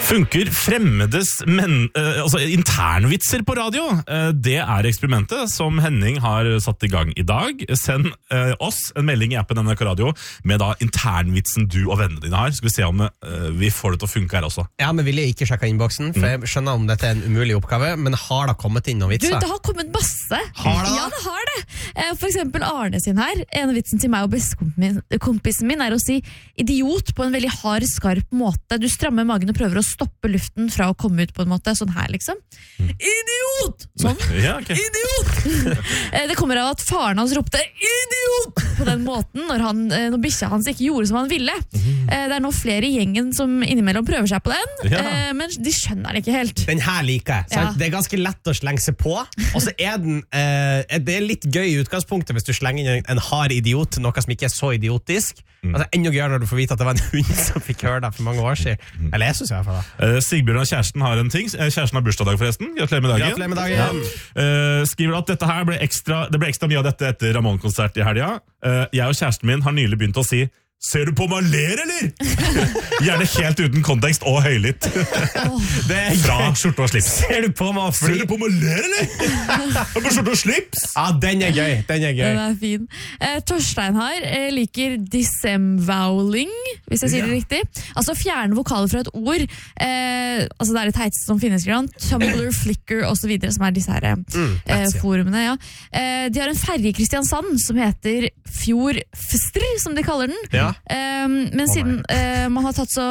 Funker fremmedes altså internvitser på radio? Det eksperimentet som Henning har satt i gang i dag. Send oss en melding i appen NRK Radio med da internvitsen du og vennene dine har. Skal vi se om vi får det til å funke her også. Ja, men vil jeg ikke sjekke innboksen, for jeg skjønner om dette en umulig oppgave, men har det kommet inn noen vitser? Du, det har kommet masse. Har det? Ja, det har det. For eksempel Arne sin her. En av vitsen til meg og bestekompisen min å si idiot på en veldig hard, skarp måte. Du strammer magen og prøver å stoppe luften fra å komme ut på en måte, sånn her liksom. Idiot! Sånn. Ja, okay. Idiot! Det kommer av at faren hans ropte idiot på den måten når bikkja hans ikke gjorde som han ville. Det nå flere i gjengen som innimellom prøver seg på den, men de skjønner det ikke helt. Den her liker jeg. Ja. Det ganske lett å slenge seg på, og så den det litt gøy i utgangspunktet hvis du slenger inn en hard idiot, noe som ikke så idiotisk. Altså, enda gøyere når du får vite at det var en hund som fikk høre det for mange år siden. Eller jeg synes i hvert fall det. Sigbjørn og kjæresten har en ting. Kjæresten har bursdag forresten. Gratulerer med dagen. Gratulerer med dagen. Ja. Skriver at dette her ble ekstra mye av dette etter Ramon-konsert i helga. Jeg og kjæresten min har nylig begynt å si ser du på meg ler, eller? Gjerne helt uten kontekst og høylytt. Det fra skjorte og slips. Ser du på meg ler, eller? På skjorte og slips? Ja, den er gøy. Den fin. Torstein her liker disembowling, hvis jeg sier det riktig. Altså fjerne vokaler fra et ord. Altså det et teitse som finnes, Tumblr, Flickr og så videre, som disse her forumene. Ja. De har en ferge i Kristiansand som heter Fjordfstr, som de kaller den. Ja. Men siden de har tatt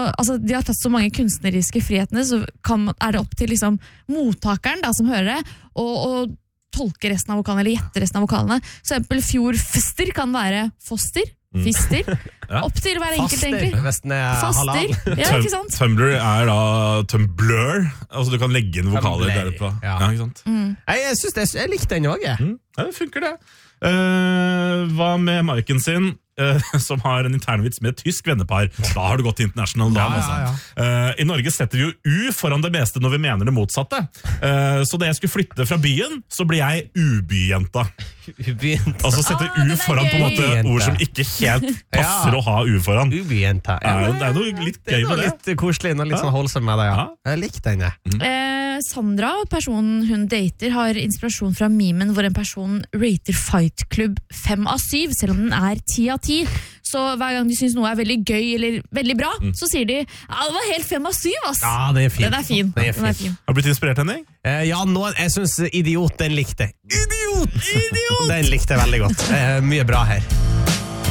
så mange kunstneriske frihetene, så det opp til liksom mottakeren da, som hører det, og tolke resten av vokalene, eller gjette resten av vokalene. Så eksempel Fjordfster kan være foster, fister, opp til hver enkelt egentlig. Hvis den halal. Ja, ikke sant? Tumblr da Tumblr, altså du kan legge inn vokaler der på. Ja. Ja, ikke sant? Jeg likte den også. Ja, det funker det. Hva med Maiken sin, som har en internvits med et tysk vennepar? Da har du gått international da, I Norge setter vi jo U foran det meste når vi mener det motsatte. Så da jeg skulle flytte fra byen, så blir jeg ubyjenta. Altså setter U foran på en måte ord som ikke helt passer å ha U foran. Ubyjenta. Det noe litt gøy med det. Litt koselig, noe litt sånn holdsom med det, Jeg likte den, Sandra, personen hun dater, har inspirasjon fra memen hvor en person rater Fight Club 5 av 7, selv om den 10 av 10. Så hver gang de synes noe veldig gøy eller veldig bra, så sier de det var helt 5 av 7, ass. Ja, det fint. Den fin. Har du blitt inspirert, Henning? Ja, jeg synes idiot, den likte. Idiot! Den likte jeg veldig godt. Mye bra her.